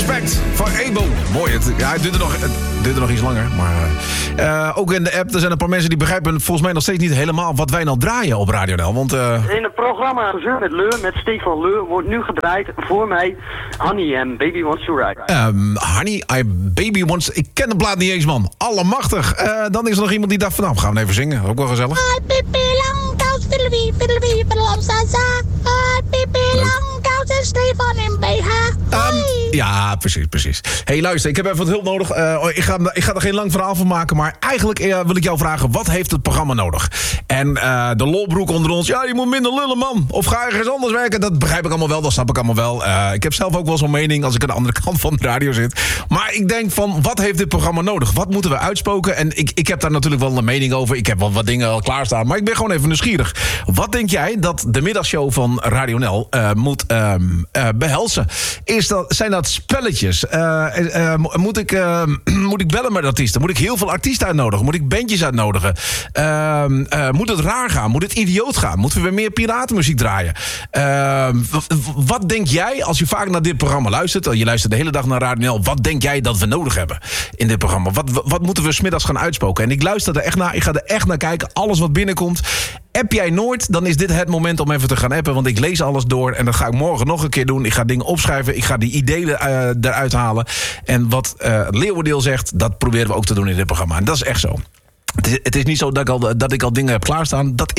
Respect van Ebo. Mooi, het duurde nog iets langer. Maar ook in de app, er zijn een paar mensen die begrijpen volgens mij nog steeds niet helemaal wat wij nou draaien op Radio NL. Want, in het programma Gezeur met Leur, met Stefan Leur, wordt nu gedraaid voor mij Honey en Baby Wants to Ride. Honey, Baby Wants... Ik ken de plaat niet eens, man. Allemachtig. Dan is er nog iemand die dacht van, nou, gaan we even zingen. Ook wel gezellig. en Stefan in BH. Ja, precies. Hey, luister, ik heb even wat hulp nodig. Ik ga er geen lang verhaal van maken, maar eigenlijk wil ik jou vragen, wat heeft het programma nodig? En de lolbroek onder ons, ja, je moet minder lullen, man. Of ga ergens anders werken, dat begrijp ik allemaal wel, dat snap ik allemaal wel. Ik heb zelf ook wel zo'n mening als ik aan de andere kant van de radio zit. Maar ik denk van, wat heeft dit programma nodig? Wat moeten we uitspoken? En ik heb daar natuurlijk wel een mening over. Ik heb wel wat dingen al klaarstaan, maar ik ben gewoon even nieuwsgierig. Wat denk jij dat de middagshow van Radio NL moet behelzen? Zijn dat spelletjes? Moet ik bellen met artiesten? Moet ik heel veel artiesten uitnodigen? Moet ik bandjes uitnodigen? Moet het raar gaan? Moet het idioot gaan? Moeten we weer meer piratenmuziek draaien? Wat denk jij, als je vaak naar dit programma luistert, je luistert de hele dag naar Radio NL, wat denk jij dat we nodig hebben in dit programma? Wat moeten we 's middags gaan uitspoken? En ik luister er echt naar, ik ga er echt naar kijken, alles wat binnenkomt. App jij nooit, dan is dit het moment om even te gaan appen, want ik lees alles door en dat ga ik morgen nog een keer doen. Ik ga dingen opschrijven, ik ga die ideeën eruit halen. En wat Leeuwendeel zegt, dat proberen we ook te doen in dit programma. En dat is echt zo. Het is niet zo dat ik al dingen heb klaarstaan. Dat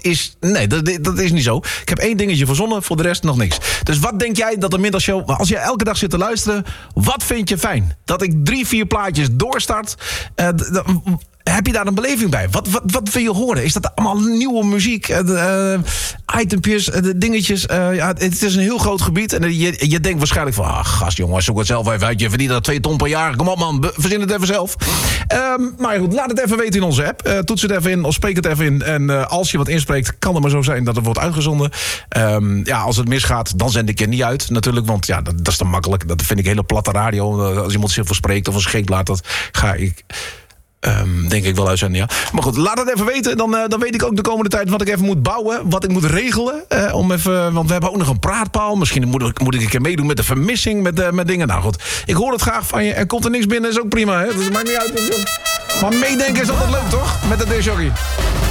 is niet zo. Ik heb 1 dingetje verzonnen, voor de rest nog niks. Dus wat denk jij dat de middagshow... Als je elke dag zit te luisteren, wat vind je fijn? Dat ik 3-4 plaatjes doorstart... Heb je daar een beleving bij? Wat wil je horen? Is dat allemaal nieuwe muziek? Itempjes, dingetjes. Het is een heel groot gebied. En je denkt waarschijnlijk van... gast jongen, zoek het zelf even uit. Je verdient dat 2 ton per jaar. Kom op man, verzin het even zelf. Maar goed, laat het even weten in onze app. Toets het even in of spreek het even in. En als je wat inspreekt, kan het maar zo zijn dat het wordt uitgezonden. Als het misgaat, dan zend ik je niet uit natuurlijk. Want ja, dat is te makkelijk. Dat vind ik hele platte radio. Als iemand zich verspreekt of een scheep laat, dat ga ik... denk ik wel uitzenden, ja. Maar goed, laat het even weten. Dan weet ik ook de komende tijd wat ik even moet bouwen. Wat ik moet regelen. Want we hebben ook nog een praatpaal. Misschien moet ik een keer meedoen met de vermissing. Met dingen. Nou goed, ik hoor het graag van je. En komt er niks binnen, is ook prima. Hè? Dat maakt niet uit. Maar meedenken is altijd leuk, toch? Met de disjockey.